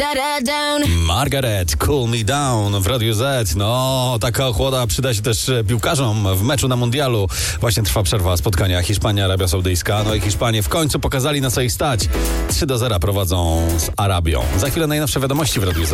Margaret, Cool Me Down w Radiu Z. No, taka ochłoda przyda się też piłkarzom w meczu na mundialu. Właśnie trwa przerwa spotkania Hiszpania-Arabia Saudyjska. No i Hiszpanie w końcu pokazali, na co ich stać. 3-0 prowadzą z Arabią. Za chwilę najnowsze wiadomości w Radiu Z.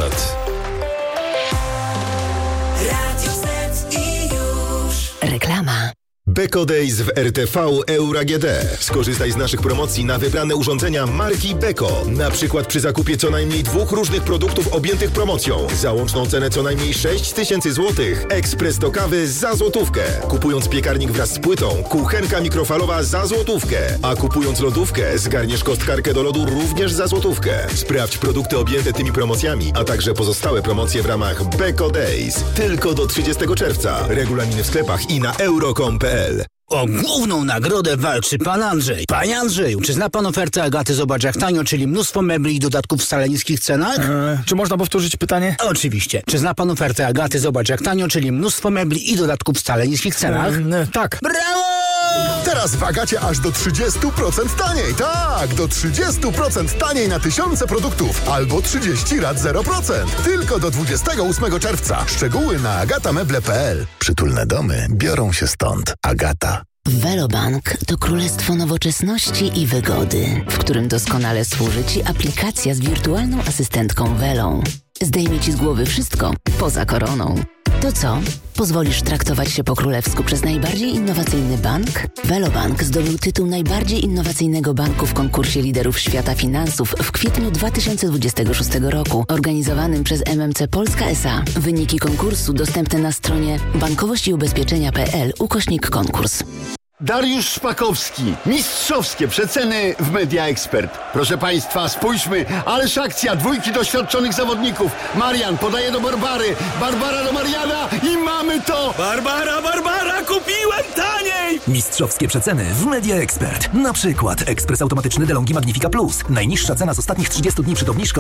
Radio Z i już. Reklama. Beko Days w RTV Euro AGD. Skorzystaj z naszych promocji na wybrane urządzenia marki Beko. Na przykład przy zakupie co najmniej 2 różnych produktów objętych promocją. Za łączną cenę co najmniej 6 000 złotych. Ekspres do kawy za złotówkę. Kupując piekarnik wraz z płytą, kuchenka mikrofalowa za złotówkę. A kupując lodówkę, zgarniesz kostkarkę do lodu również za złotówkę. Sprawdź produkty objęte tymi promocjami, a także pozostałe promocje w ramach Beko Days. Tylko do 30 czerwca. Regulaminy w sklepach i na euro.com.pl. O główną nagrodę walczy pan Andrzej. Panie Andrzeju, czy zna pan ofertę Agaty Zobacz jak tanio, czyli mnóstwo mebli i dodatków w wcale niskich cenach? Czy można powtórzyć pytanie? Oczywiście. Czy zna pan ofertę Agaty Zobacz jak tanio, czyli mnóstwo mebli i dodatków w wcale niskich cenach? Tak. Brawo! Teraz w Agacie aż do 30% taniej. Tak, do 30% taniej na tysiące produktów. Albo 30 rat 0%. Tylko do 28 czerwca. Szczegóły na agatameble.pl. Przytulne domy biorą się stąd. Agata. Velobank to królestwo nowoczesności i wygody, w którym doskonale służy Ci aplikacja z wirtualną asystentką Velą. Zdejmie Ci z głowy wszystko poza koroną. To co? Pozwolisz traktować się po królewsku przez najbardziej innowacyjny bank? Velobank zdobył tytuł najbardziej innowacyjnego banku w konkursie liderów świata finansów w kwietniu 2026 roku, organizowanym przez MMC Polska S.A. Wyniki konkursu dostępne na stronie bankowościiubezpieczenia.pl/konkurs. Dariusz Szpakowski. Mistrzowskie przeceny w Media Expert. Proszę Państwa, spójrzmy, ależ akcja, 2 doświadczonych zawodników. Marian podaje do Barbary, Barbara do Mariana i mamy to! Barbara, kupiłem taniej! Mistrzowskie przeceny w Media Expert. Na przykład ekspres automatyczny DeLonghi Magnifica Plus. Najniższa cena z ostatnich 30 dni przed obniżką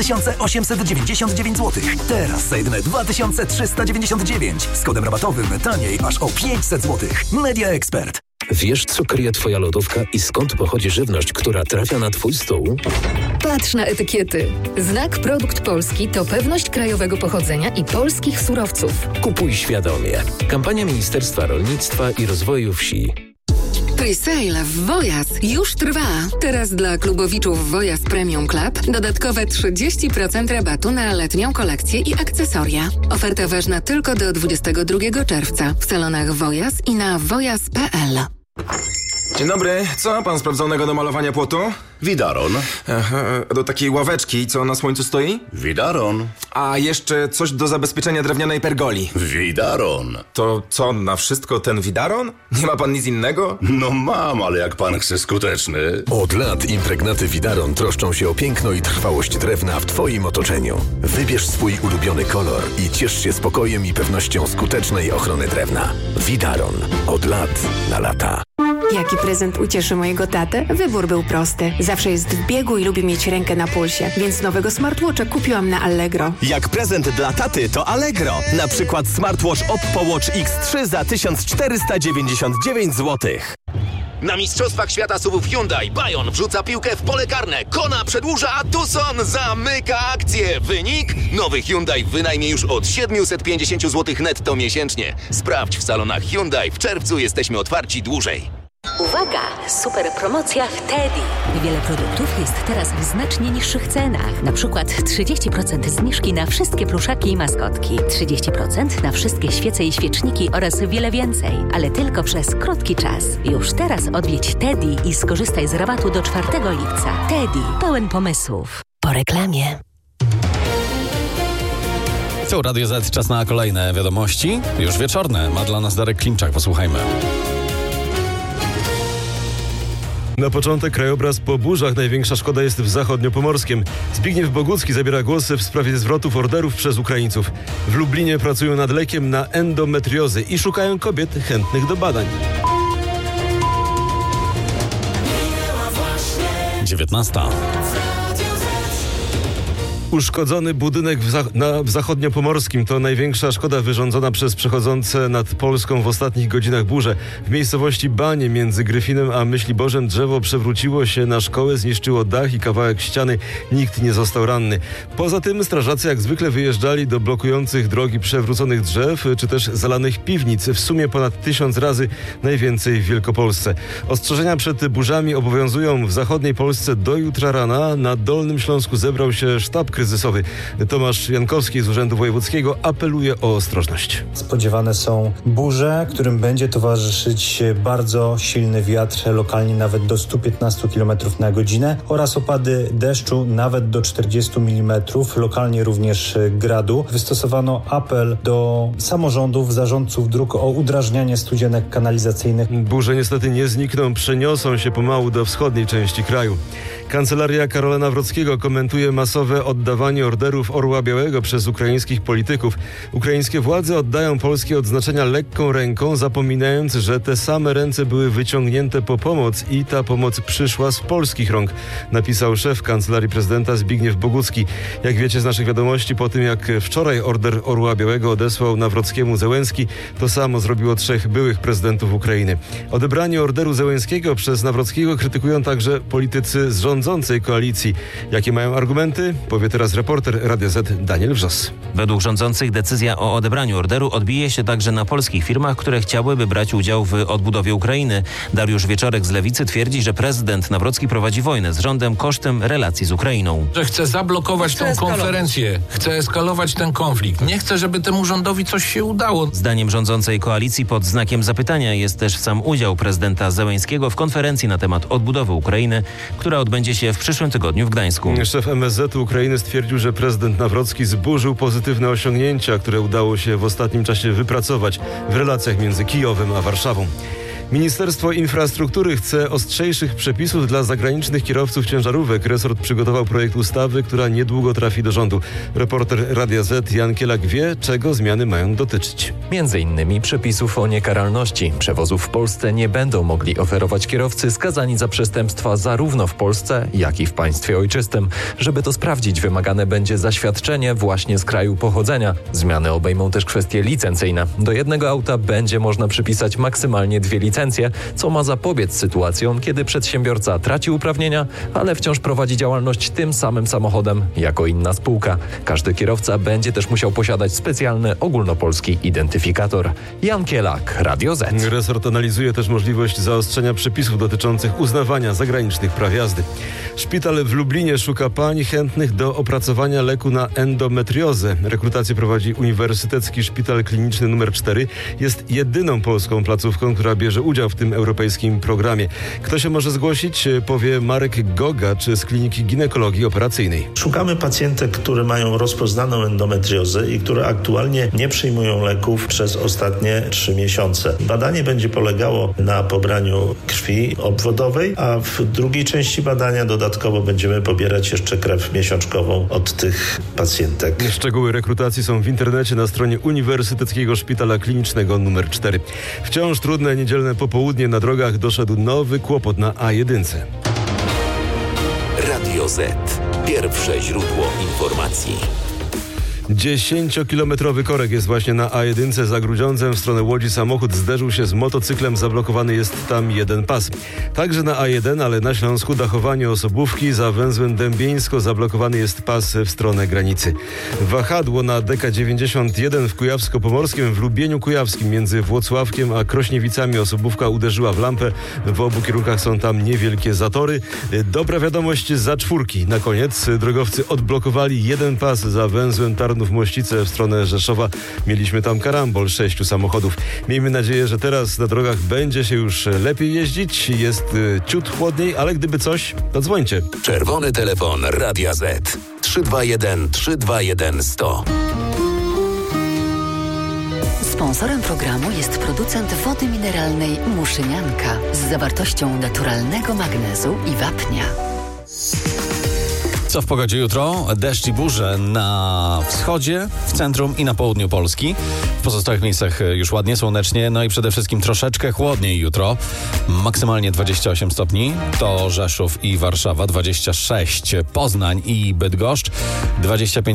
2899 zł. Teraz za jedyne 2399. Z kodem rabatowym taniej aż o 500 zł. Media Expert. Wiesz, co kryje Twoja lodówka i skąd pochodzi żywność, która trafia na Twój stół? Patrz na etykiety. Znak Produkt Polski to pewność krajowego pochodzenia i polskich surowców. Kupuj świadomie. Kampania Ministerstwa Rolnictwa i Rozwoju Wsi. Presale w Wojas już trwa. Teraz dla klubowiczów Wojas Premium Club dodatkowe 30% rabatu na letnią kolekcję i akcesoria. Oferta ważna tylko do 22 czerwca w salonach Wojas i na wojas.pl. Dzień dobry, co ma pan sprawdzonego do malowania płotu? Widaron. Do takiej ławeczki, co na słońcu stoi? Widaron. A jeszcze coś do zabezpieczenia drewnianej pergoli. Widaron. To co, na wszystko ten Widaron? Nie ma pan nic innego? No mam, ale jak pan chce skuteczny. Od lat impregnaty Widaron troszczą się o piękno i trwałość drewna w Twoim otoczeniu. Wybierz swój ulubiony kolor i ciesz się spokojem i pewnością skutecznej ochrony drewna. Widaron. Od lat na lata. Jaki prezent ucieszy mojego tatę? Wybór był prosty. Zawsze jest w biegu i lubi mieć rękę na pulsie, więc nowego smartwatcha kupiłam na Allegro. Jak prezent dla taty to Allegro. Na przykład smartwatch Oppo Watch X3 za 1499 zł. Na Mistrzostwach Świata SUV-ów Hyundai Bayon wrzuca piłkę w pole karne. Kona przedłuża, a Tucson zamyka akcję. Wynik? Nowy Hyundai w wynajmie już od 750 zł netto miesięcznie. Sprawdź w salonach Hyundai. W czerwcu jesteśmy otwarci dłużej. Uwaga! Super promocja w Teddy. Wiele produktów jest teraz w znacznie niższych cenach. Na przykład 30% zniżki na wszystkie pluszaki i maskotki. 30% na wszystkie świece i świeczniki oraz wiele więcej. Ale tylko przez krótki czas. Już teraz odwiedź Teddy i skorzystaj z rabatu do 4 lipca. Teddy. Pełen pomysłów. Po reklamie. Co, Radio Z, czas na kolejne wiadomości. Już wieczorne. Ma dla nas Darek Klimczak. Posłuchajmy. Na początek krajobraz po burzach. Największa szkoda jest w Zachodniopomorskiem. Zbigniew Bogucki zabiera głos w sprawie zwrotów orderów przez Ukraińców. W Lublinie pracują nad lekiem na endometriozę i szukają kobiet chętnych do badań. 19. Uszkodzony budynek w zachodniopomorskim to największa szkoda wyrządzona przez przechodzące nad Polską w ostatnich godzinach burze. W miejscowości Banie między Gryfinem a Myśliborzem drzewo przewróciło się na szkołę, zniszczyło dach i kawałek ściany. Nikt nie został ranny. Poza tym strażacy jak zwykle wyjeżdżali do blokujących drogi przewróconych drzew czy też zalanych piwnic. W sumie ponad 1000 razy, najwięcej w Wielkopolsce. Ostrzeżenia przed burzami obowiązują w zachodniej Polsce do jutra rana. Na Dolnym Śląsku zebrał się sztab kryzysowy. Tomasz Jankowski z Urzędu Wojewódzkiego apeluje o ostrożność. Spodziewane są burze, którym będzie towarzyszyć bardzo silny wiatr, lokalnie nawet do 115 km na godzinę oraz opady deszczu nawet do 40 mm, lokalnie również gradu. Wystosowano apel do samorządów, zarządców dróg o udrażnianie studzienek kanalizacyjnych. Burze niestety nie znikną, przeniosą się pomału do wschodniej części kraju. Kancelaria Karola Nawrockiego komentuje masowe oddawanie orderów Orła Białego przez ukraińskich polityków. Ukraińskie władze oddają polskie odznaczenia lekką ręką, zapominając, że te same ręce były wyciągnięte po pomoc i ta pomoc przyszła z polskich rąk, napisał szef Kancelarii Prezydenta Zbigniew Bogucki. Jak wiecie z naszych wiadomości, po tym jak wczoraj order Orła Białego odesłał Nawrockiemu Zełenski, to samo zrobiło 3 byłych prezydentów Ukrainy. Odebranie orderu Zełenskiego przez Nawrockiego krytykują także politycy z rządzącej koalicji. Jakie mają argumenty? Powie teraz reporter Radia Z Daniel Wrzos. Według rządzących decyzja o odebraniu orderu odbije się także na polskich firmach, które chciałyby brać udział w odbudowie Ukrainy. Dariusz Wieczorek z Lewicy twierdzi, że prezydent Nawrocki prowadzi wojnę z rządem kosztem relacji z Ukrainą. Że chce zablokować tę konferencję, chce eskalować ten konflikt. Nie chce, żeby temu rządowi coś się udało. Zdaniem rządzącej koalicji pod znakiem zapytania jest też sam udział prezydenta Zełenskiego w konferencji na temat odbudowy Ukrainy, która odbędzie się w przyszłym tygodniu w Gdańsku. Szef MSZ Ukrainy stwierdził, że prezydent Nawrocki zburzył pozytywne osiągnięcia, które udało się w ostatnim czasie wypracować w relacjach między Kijowem a Warszawą. Ministerstwo Infrastruktury chce ostrzejszych przepisów dla zagranicznych kierowców ciężarówek. Resort przygotował projekt ustawy, która niedługo trafi do rządu. Reporter Radia Z Jan Kielak wie, czego zmiany mają dotyczyć. Między innymi przepisów o niekaralności. Przewozów w Polsce nie będą mogli oferować kierowcy skazani za przestępstwa zarówno w Polsce, jak i w państwie ojczystym. Żeby to sprawdzić, wymagane będzie zaświadczenie właśnie z kraju pochodzenia. Zmiany obejmą też kwestie licencyjne. Do jednego auta będzie można przypisać maksymalnie 2 licencje, co ma zapobiec sytuacjom, kiedy przedsiębiorca traci uprawnienia, ale wciąż prowadzi działalność tym samym samochodem jako inna spółka. Każdy kierowca będzie też musiał posiadać specjalny ogólnopolski identyfikator. Jan Kielak, Radio Z. Resort analizuje też możliwość zaostrzenia przepisów dotyczących uznawania zagranicznych praw jazdy. Szpital w Lublinie szuka pań chętnych do opracowania leku na endometriozę. Rekrutację prowadzi Uniwersytecki Szpital Kliniczny nr 4. Jest jedyną polską placówką, która bierze udział w tym europejskim programie. Kto się może zgłosić? Powie Marek Gogacz z Kliniki Ginekologii Operacyjnej. Szukamy pacjentek, które mają rozpoznaną endometriozę i które aktualnie nie przyjmują leków przez ostatnie 3 miesiące. Badanie będzie polegało na pobraniu krwi obwodowej, a w drugiej części badania dodatkowo będziemy pobierać jeszcze krew miesiączkową od tych pacjentek. Szczegóły rekrutacji są w internecie na stronie Uniwersyteckiego Szpitala Klinicznego nr 4. Wciąż trudne niedzielne popołudnie na drogach doszedł nowy kłopot na A1. Radio Z. Pierwsze źródło informacji. 10-kilometrowy korek jest właśnie na A1 za Grudziądzem. W stronę Łodzi samochód zderzył się z motocyklem. Zablokowany jest tam jeden pas. Także na A1, ale na Śląsku Dachowanie Osobówki. Za węzłem Dębieńsko zablokowany jest pas w stronę granicy. Wahadło na DK91 w Kujawsko-Pomorskim, w Lubieniu Kujawskim między Włocławkiem a Krośniewicami osobówka uderzyła w lampę. W obu kierunkach są tam niewielkie zatory. Dobra wiadomość za czwórki. Na koniec drogowcy odblokowali jeden pas za węzłem Tarnów-Mościce w stronę Rzeszowa. Mieliśmy tam karambol 6 samochodów. Miejmy nadzieję, że teraz na drogach będzie się już lepiej jeździć. Jest ciut chłodniej, ale gdyby coś, to dzwońcie. Czerwony telefon Radia Z. 321 321 100. Sponsorem programu jest producent wody mineralnej Muszynianka z zawartością naturalnego magnezu i wapnia. Co w pogodzie jutro? Deszcz i burze na wschodzie, w centrum i na południu Polski. W pozostałych miejscach już ładnie, słonecznie, no i przede wszystkim troszeczkę chłodniej jutro. Maksymalnie 28 stopni. To Rzeszów i Warszawa, 26. Poznań i Bydgoszcz, 25